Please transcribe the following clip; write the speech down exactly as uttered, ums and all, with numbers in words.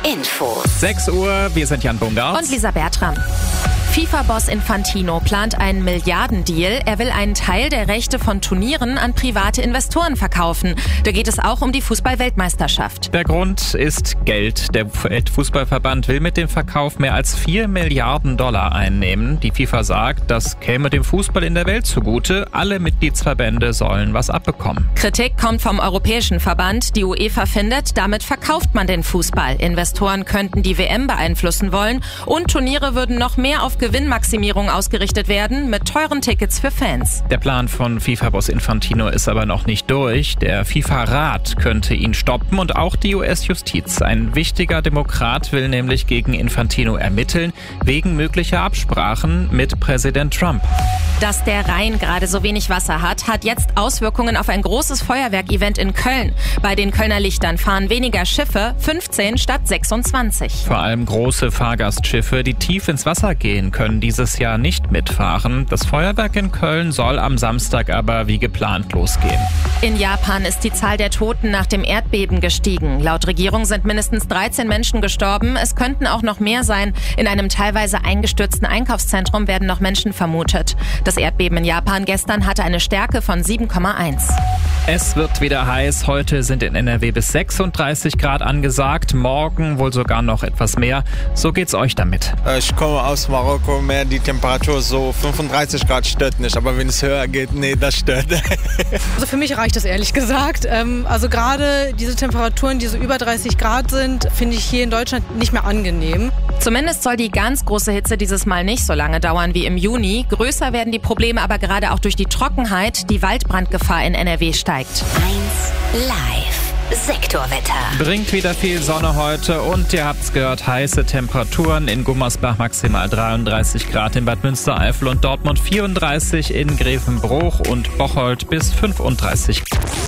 Infos. sechs Uhr, wir sind Jan Bungart. Und Lisa Bertram. FIFA-Boss Infantino plant einen Milliardendeal. Er will einen Teil der Rechte von Turnieren an private Investoren verkaufen. Da geht es auch um die Fußball-Weltmeisterschaft. Der Grund ist Geld. Der Weltfußballverband will mit dem Verkauf mehr als vier Milliarden Dollar einnehmen. Die FIFA sagt, das käme dem Fußball in der Welt zugute. Alle Mitgliedsverbände sollen was abbekommen. Kritik kommt vom Europäischen Verband. Die UEFA findet, damit verkauft man den Fußball. Investoren könnten die W M beeinflussen wollen und Turniere würden noch mehr auf Gewinnmaximierung ausgerichtet werden, mit teuren Tickets für Fans. Der Plan von FIFA-Boss Infantino ist aber noch nicht durch. Der FIFA-Rat könnte ihn stoppen und auch die U S-Justiz. Ein wichtiger Demokrat will nämlich gegen Infantino ermitteln, wegen möglicher Absprachen mit Präsident Trump. Dass der Rhein gerade so wenig Wasser hat, hat jetzt Auswirkungen auf ein großes Feuerwerk-Event in Köln. Bei den Kölner Lichtern fahren weniger Schiffe, fünfzehn statt sechsundzwanzig. Vor allem große Fahrgastschiffe, die tief ins Wasser gehen, können dieses Jahr nicht mitfahren. Das Feuerwerk in Köln soll am Samstag aber wie geplant losgehen. In Japan ist die Zahl der Toten nach dem Erdbeben gestiegen. Laut Regierung sind mindestens dreizehn Menschen gestorben. Es könnten auch noch mehr sein. In einem teilweise eingestürzten Einkaufszentrum werden noch Menschen vermutet. Das Erdbeben in Japan gestern hatte eine Stärke von sieben Komma eins. Es wird wieder heiß. Heute sind in N R W bis sechsunddreißig Grad angesagt. Morgen wohl sogar noch etwas mehr. So geht's euch damit. Ich komme aus Marokko. Mehr die Temperatur so fünfunddreißig Grad stört nicht. Aber wenn es höher geht, nee, das stört. Also für mich reicht das ehrlich gesagt. Also gerade diese Temperaturen, die so über dreißig Grad sind, finde ich hier in Deutschland nicht mehr angenehm. Zumindest soll die ganz große Hitze dieses Mal nicht so lange dauern wie im Juni. Größer werden die Probleme aber gerade auch durch die Trockenheit. Die Waldbrandgefahr in N R W steigt. eins Live. Sektorwetter. Bringt wieder viel Sonne heute und ihr habt's gehört, heiße Temperaturen. In Gummersbach maximal dreiunddreißig Grad, in Bad Münstereifel und Dortmund vierunddreißig, in Grevenbruch und Bocholt bis fünfunddreißig.